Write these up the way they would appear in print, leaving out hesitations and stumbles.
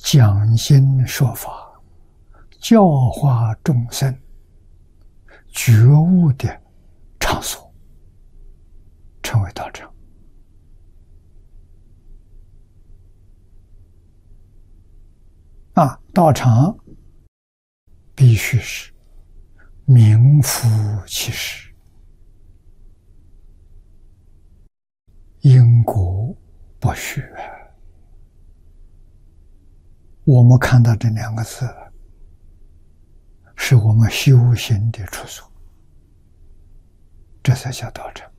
讲经说法，教化众生觉悟的场所，称为道场。道场必须是名副其实，因果不虚。我们看到这两个字，是我们修行的处所，这才叫道场，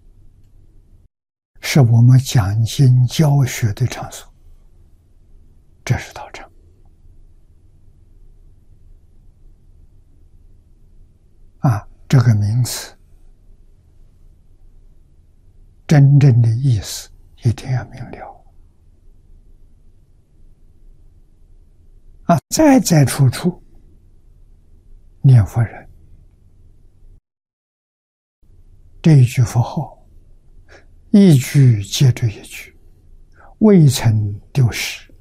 是我们讲经教学的场所，这是道场。这个名词真正的意思一定要明了。在处处念佛人，这一句佛号，一句接着一句，未曾丢失，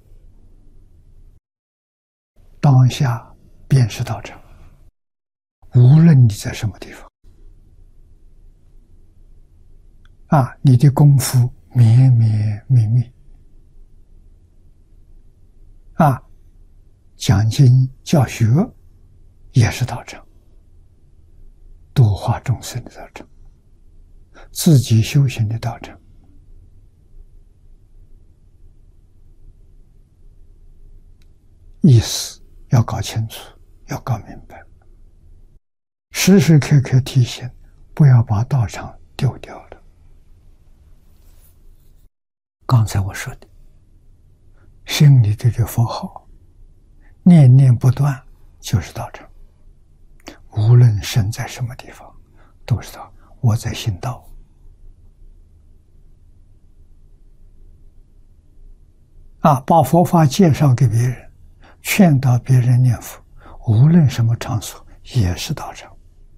当下便是道场。无论你在什么地方，你的功夫绵绵密密，讲经教学也是道场，度化众生的道场，自己修行的道场。意思要搞清楚，要搞明白，时时刻刻提醒，不要把道场丢掉了。刚才我说的，心里这句佛号，念念不断，就是道场。无论身在什么地方，都知道我在行道。把佛法介绍给别人，劝导别人念佛，无论什么场所，也是道场。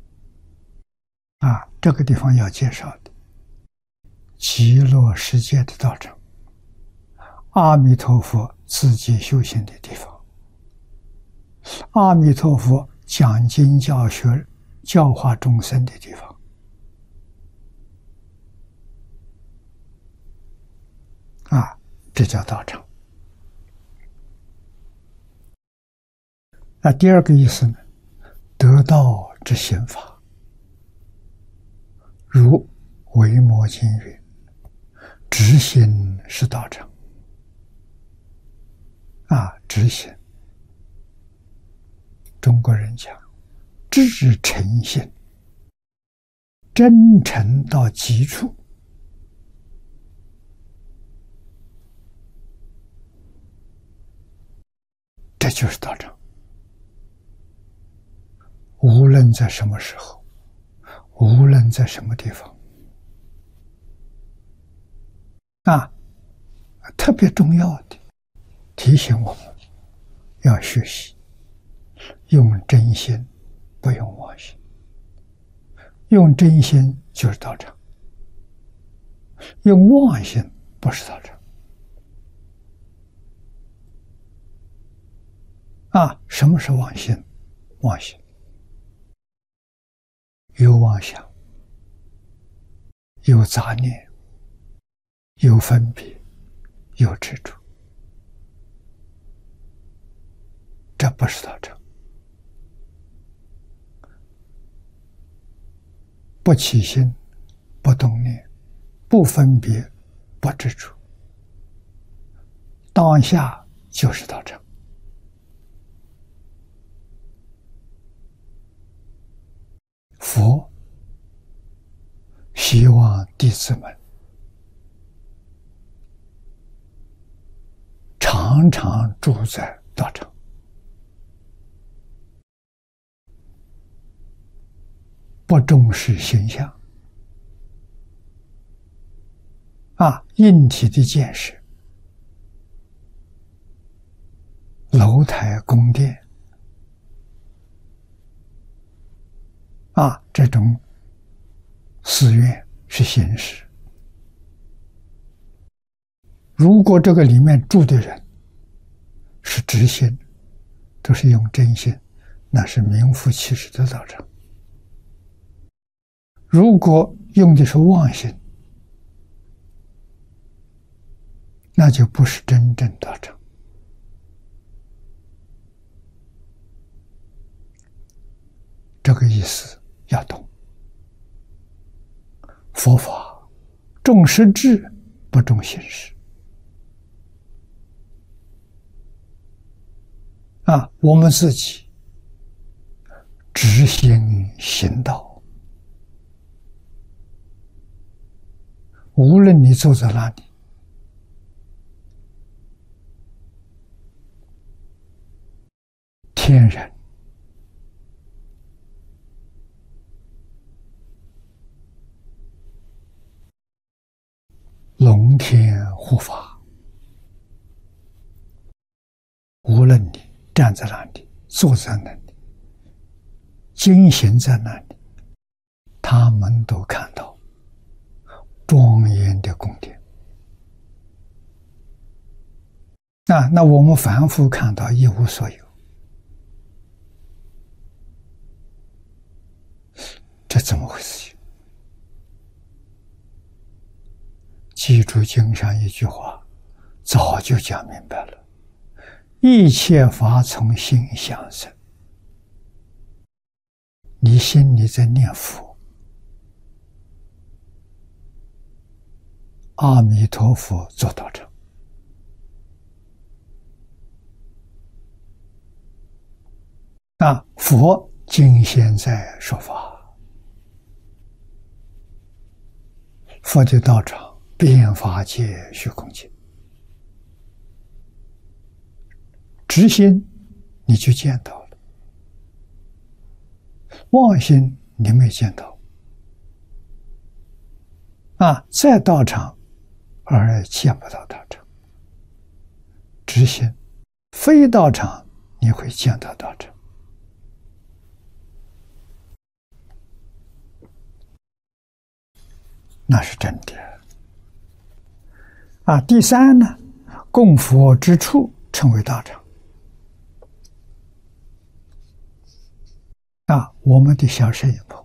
这个地方要介绍的，极乐世界的道场，阿弥陀佛自己修行的地方，阿弥陀佛讲经教学教化众生的地方。这叫道场。第二个意思呢，得道之显法。如维摩经云：直心是道场。直心，中国人讲至诚心，真诚到极处，这就是道场。无论在什么时候，无论在什么地方，特别重要的提醒我们要学习，用真心，不用妄心。用真心就是道场，用妄心不是道场。什么是妄心？妄心有妄想，有杂念，有分别，有执着，这不是道场。不起心，不动念，不分别，不执着，当下就是道场。佛希望弟子们常常住在道场，不重视形象，硬体的建设，楼台宫殿，这种寺院是形式。如果这个里面住的人是直心，都是用真心，那是名副其实的道场。如果用的是妄心，那就不是真正道场。这个意思要懂。佛法重实质，不重形式。我们自己直心行道，无论你坐在哪里，天人、龙天护法，无论你站在哪里，坐在哪里，经行在哪里，他们都看到庄严的宫殿。那我们凡夫看到一无所有，这怎么回事？记住经上一句话，早就讲明白了：一切法从心想生。你心里在念佛，阿弥陀佛做道场。佛今现在说法，佛的道场遍法界虚空界，直心你就见到了，妄心你没见到。在道场而见不到道场，直心非道场你会见到道场。那是真的。第三呢，供佛之处称为道场。我们的小摄影棚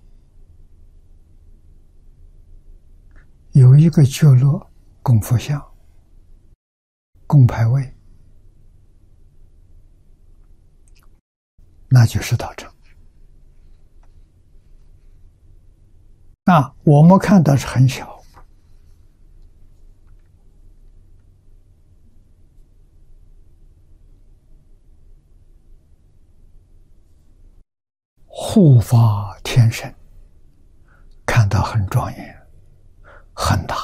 有一个角落供佛像、供牌位，那就是道场。我们看到是很小，护法天神看到很庄严、很大。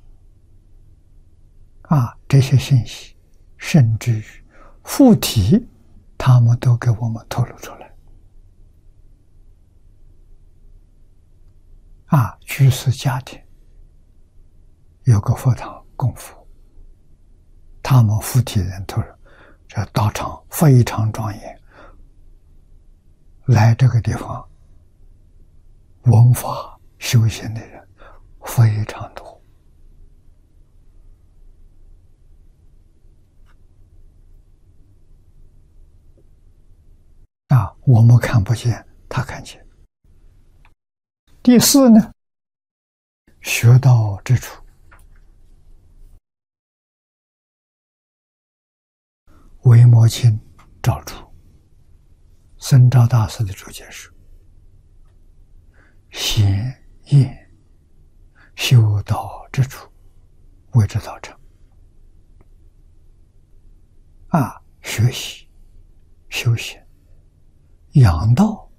这些信息，甚至于附体，他们都给我们透露出来。居士家庭有个佛堂供佛，他们附体人透露，这道场非常庄严。来这个地方闻法修行的人非常多。我们看不见，他看见。第四呢，学道之处，维摩经照出僧肇大师的注解说：显验修道之处，谓之道场。学习修行养道，